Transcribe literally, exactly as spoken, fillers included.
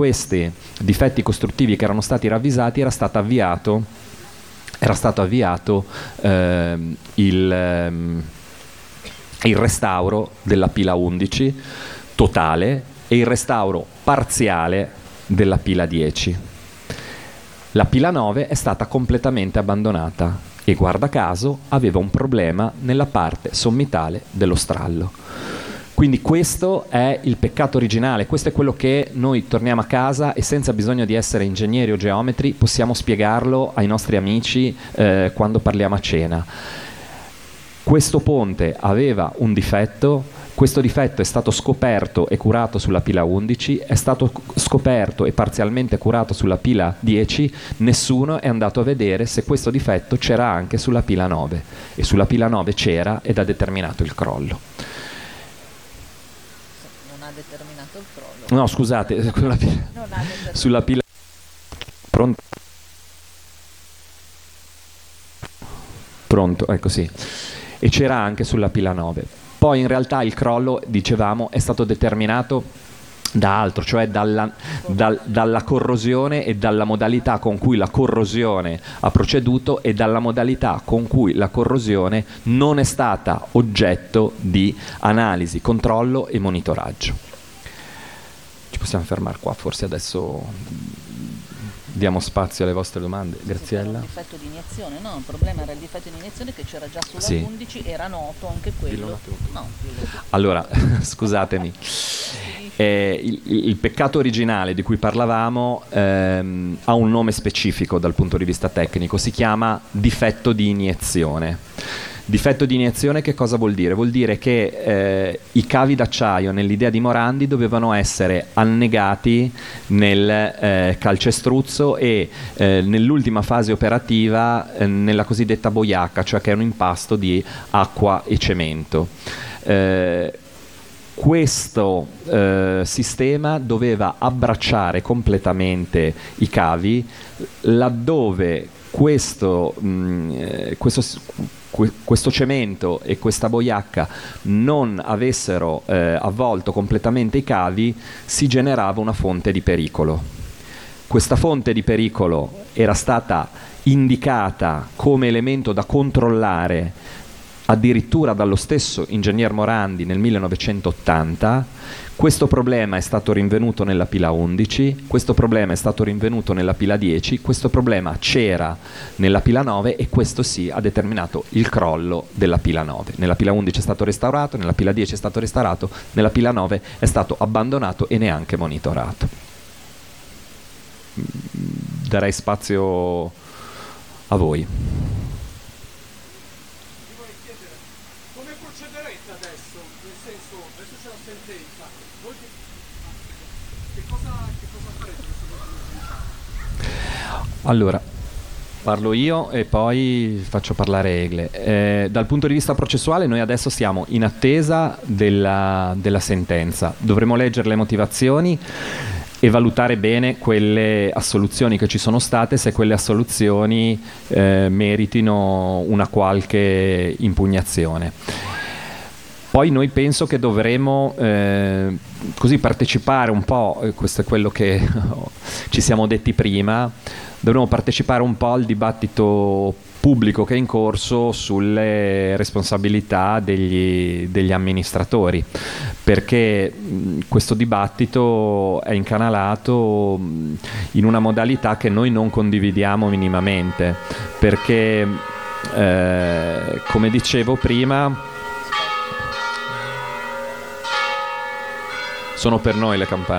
questi difetti costruttivi che erano stati ravvisati era stato avviato, era stato avviato ehm, il, ehm, il restauro della pila undici totale e il restauro parziale della pila dieci. La pila nove è stata completamente abbandonata e, guarda caso, aveva un problema nella parte sommitale dello strallo. Quindi questo è il peccato originale, questo è quello che noi torniamo a casa e senza bisogno di essere ingegneri o geometri possiamo spiegarlo ai nostri amici eh, quando parliamo a cena. Questo ponte aveva un difetto, questo difetto è stato scoperto e curato sulla pila undici, è stato scoperto e parzialmente curato sulla pila dieci, nessuno è andato a vedere se questo difetto c'era anche sulla pila nove, e sulla pila nove c'era ed ha determinato il crollo. Non ha determinato il crollo? No, scusate, sulla pila, sulla pila pronto? Pronto, ecco sì. E c'era anche sulla pila nove. Poi in realtà il crollo, dicevamo, è stato determinato da altro, cioè dalla, dal, dalla corrosione e dalla modalità con cui la corrosione ha proceduto e dalla modalità con cui la corrosione non è stata oggetto di analisi, controllo e monitoraggio. Ci possiamo fermare qua, forse adesso diamo spazio alle vostre domande. Graziella? Era un difetto di iniezione, no? Il problema era il difetto di iniezione che c'era già sulla sì. undici, era noto anche quello. No, allora, scusatemi. Eh, il, il peccato originale di cui parlavamo ehm, ha un nome specifico dal punto di vista tecnico, si chiama difetto di iniezione. Difetto di iniezione che cosa vuol dire? Vuol dire che eh, i cavi d'acciaio nell'idea di Morandi dovevano essere annegati nel eh, calcestruzzo e eh, nell'ultima fase operativa eh, nella cosiddetta boiacca, cioè che è un impasto di acqua e cemento. Eh, questo eh, sistema doveva abbracciare completamente i cavi laddove questo, mh, questo questo cemento e questa boiacca non avessero eh, avvolto completamente i cavi, si generava una fonte di pericolo. Questa fonte di pericolo era stata indicata come elemento da controllare addirittura dallo stesso ingegner Morandi nel millenovecentottanta. Questo problema è stato rinvenuto nella pila undici, questo problema è stato rinvenuto nella pila dieci, questo problema c'era nella pila nove e questo sì ha determinato il crollo della pila nove. Nella pila undici è stato restaurato, nella pila dieci è stato restaurato, nella pila nove è stato abbandonato e neanche monitorato. Darei spazio a voi. Allora, parlo io e poi faccio parlare Egle. Eh, dal punto di vista processuale noi adesso siamo in attesa della, della sentenza. Dovremo leggere le motivazioni e valutare bene quelle assoluzioni che ci sono state, se quelle assoluzioni eh, meritino una qualche impugnazione. Poi noi penso che dovremo eh, così partecipare un po', eh, questo è quello che ci siamo detti prima, dovremo partecipare un po' al dibattito pubblico che è in corso sulle responsabilità degli, degli amministratori, perché mh, questo dibattito è incanalato mh, in una modalità che noi non condividiamo minimamente, perché eh, come dicevo prima sono per noi le campane.